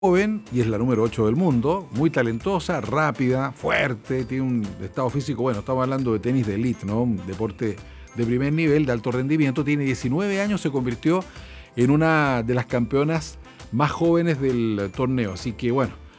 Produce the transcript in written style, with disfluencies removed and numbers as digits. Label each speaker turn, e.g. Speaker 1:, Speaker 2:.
Speaker 1: joven y es la número 8 del mundo, muy talentosa, rápida, fuerte, tiene un estado físico, bueno, estamos hablando de tenis de elite, ¿no? Un deporte de primer nivel, de alto rendimiento, tiene 19 años, se convirtió en una de las campeonas más jóvenes del torneo, así que bueno,